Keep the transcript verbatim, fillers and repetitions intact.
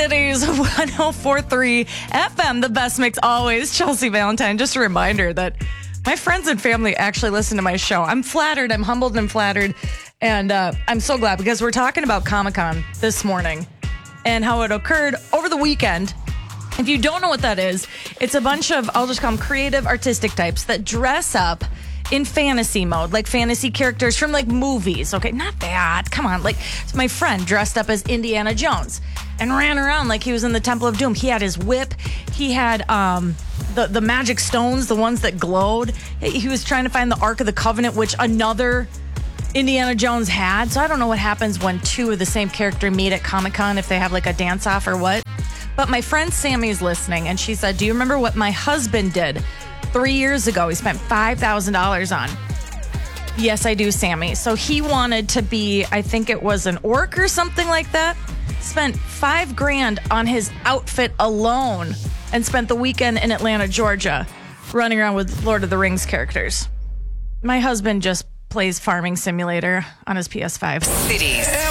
Cities one oh four point three F M, the best mix always. Chelsea Valentine. Just a reminder that my friends and family actually listen to my show. I'm flattered. I'm humbled and flattered. And uh, I'm so glad because we're talking about Comic-Con this morning and how it occurred over the weekend. If you don't know what that is, it's a bunch of, I'll just call them creative, artistic types that dress up in fantasy mode, like fantasy characters from like movies. Okay, not that. Come on. Like my friend dressed up as Indiana Jones and ran around like he was in the Temple of Doom. He had his whip. He had um, the, the magic stones, the ones that glowed. He was trying to find the Ark of the Covenant, which another Indiana Jones had. So I don't know what happens when two of the same character meet at Comic-Con, if they have like a dance-off or what. But my friend Sammy's listening, and she said, do you remember what my husband did three years ago? He spent five thousand dollars on. Yes, I do, Sammy. So he wanted to be, I think it was an orc or something like that. Spent five grand on his outfit alone and spent the weekend in Atlanta, Georgia, running around with Lord of the Rings characters. My husband just plays Farming Simulator on his P S five. Cities